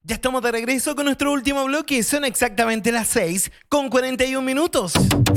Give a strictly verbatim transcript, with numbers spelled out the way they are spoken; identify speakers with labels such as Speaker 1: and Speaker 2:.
Speaker 1: Ya estamos de regreso con nuestro último bloque. Son exactamente las seis con cuarenta y un minutos.